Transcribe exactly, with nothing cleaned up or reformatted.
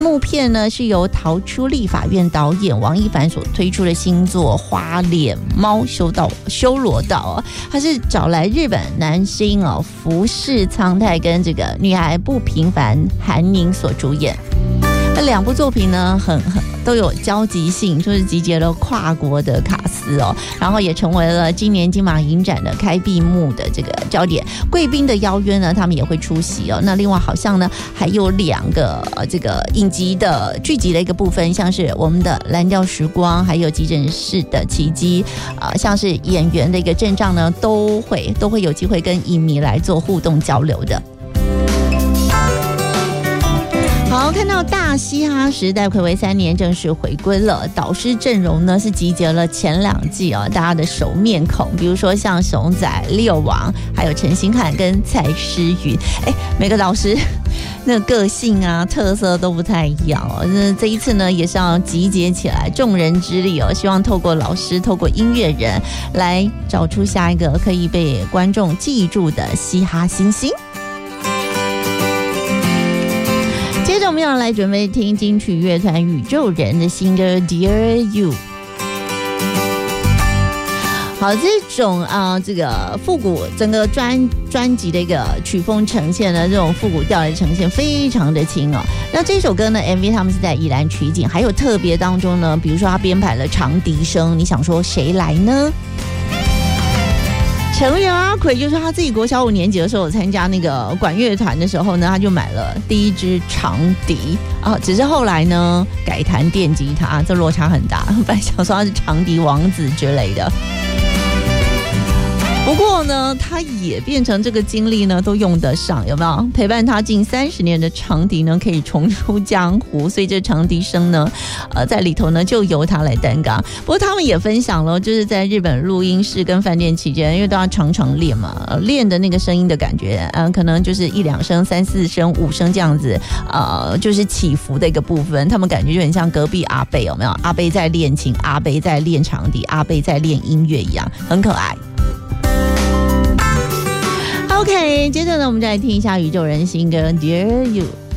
幕片呢是由逃出立法院导演王一凡所推出的新作《花脸猫修道修罗道》哦，他是找来日本男星哦福士苍太跟这个女孩不平凡韩宁所主演。那两部作品呢，很很都有交集性，就是集结了跨国的卡司哦，然后也成为了今年金马影展的开闭幕的这个焦点。贵宾的邀约呢，他们也会出席哦。那另外好像呢，还有两个、呃、这个影集的剧集的一个部分，像是我们的《蓝调时光》，还有《急诊室的奇迹》啊、呃，像是演员的一个阵仗呢，都会都会有机会跟影迷来做互动交流的。好，看到大嘻哈时代睽违三年正式回归了，导师阵容呢是集结了前两季哦大家的熟面孔，比如说像熊仔、六王，还有陈星汉跟蔡诗芸。哎，每个导师那个个性啊、特色都不太一样哦。那这一次呢，也是要集结起来众人之力哦，希望透过老师、透过音乐人来找出下一个可以被观众记住的嘻哈新星。接着我们要来准备听金曲乐团宇宙人的新歌 Dear You。 好，这种啊、呃，这个复古整个专专辑的一个曲风呈现呢，这种复古调的呈现非常的轻哦。那这首歌呢 M V 他们是在宜兰取景，还有特别当中呢，比如说他编排了长笛声，你想说谁来呢？成员阿奎就说他自己国小五年级的时候参加那个管乐团的时候呢，他就买了第一支长笛啊，只是后来呢改弹电吉他，这落差很大。本来想说他是长笛王子之类的。不过呢，他也变成这个经历呢都用得上，有没有？陪伴他近三十年的长笛呢，可以重出江湖，所以这长笛声呢，呃，在里头呢就由他来担纲。不过他们也分享了，就是在日本录音室跟饭店期间，因为都要常常练嘛，呃、练的那个声音的感觉，嗯、呃，可能就是一两声、三四声、五声这样子，呃，就是起伏的一个部分，他们感觉就很像隔壁阿贝，有没有？阿贝在练琴，阿贝在练长笛，阿贝在练音乐一样，很可爱。OK， 接着呢，我们再来听一下宇宙人新歌《Dear You》。